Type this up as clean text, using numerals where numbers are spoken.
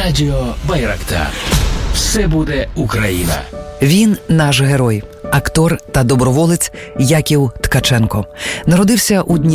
Радіо Байрактар. Все буде Україна. Він наш герой, актор та доброволець Яків Ткаченко. Народився у